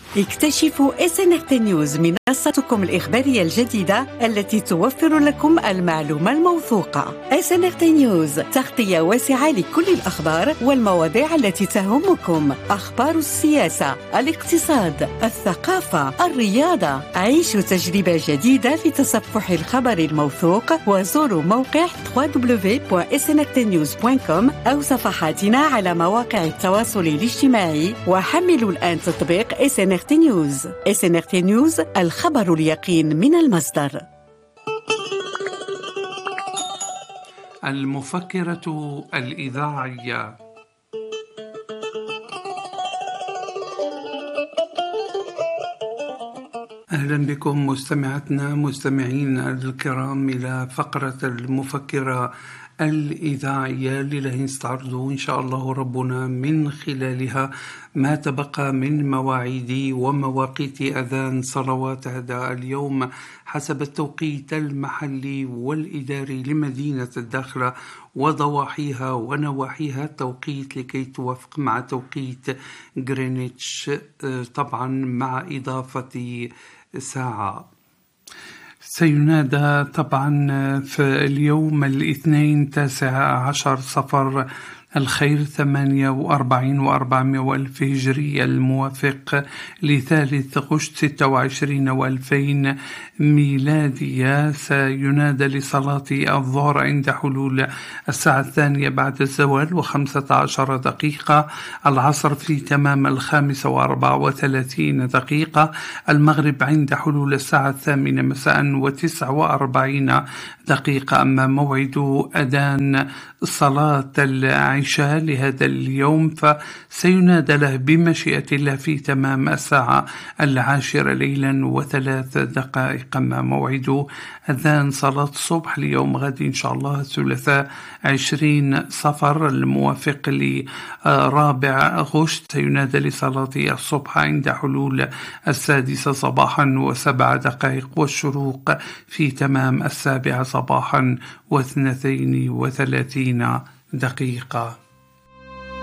اكتشفوا SNRT News، منصتكم الإخبارية الجديدة التي توفر لكم المعلومة الموثوقة. SNRT News، تغطية واسعة لكل الأخبار والمواضيع التي تهمكم، أخبار السياسة، الاقتصاد، الثقافة، الرياضة. عيشوا تجربة جديدة في تصفح الخبر الموثوق، وزوروا موقع www.snrtnews.com أو صفحاتنا على مواقع التواصل الاجتماعي، وحملوا الآن تطبيق SNRT News. SNRT News، الخبر اليقين من المصدر. المفكرة الإذاعية. أهلا بكم مستمعينا الكرام إلى فقرة المفكرة الإذاعية اللي نستعرض إن شاء الله ربنا من خلالها ما تبقى من مواعيد ومواقيت أذان صلوات هذا اليوم حسب التوقيت المحلي والإداري لمدينة الداخلة وضواحيها ونواحيها التوقيت لكي توافق مع توقيت غرينتش، طبعا مع إضافة ساعة. سينادى طبعا في اليوم الاثنين 19 صفر الخير 48 و400 والف هجرية الموافق لثالث غشت 26 و2000 ميلادية. سينادى لصلاة الظهر عند حلول الساعة 2 بعد الزوال و15 دقيقة، العصر في تمام 5 و34 دقيقة، المغرب عند حلول الساعة 8 مساء و49 دقيقة. أما موعد أذان صلاة العشاء لهذا اليوم فسينادى له بمشيئة الله في تمام الساعة 10 ليلا و3 دقائق. أما موعد أذان صلاة الصبح ليوم غد إن شاء الله الثلاثاء 20 صفر الموافق لرابع غشت سينادى لصلاة الصبح عند حلول 6 صباحا و7 دقائق، والشروق في تمام 7 صباحا و32 دقيقة.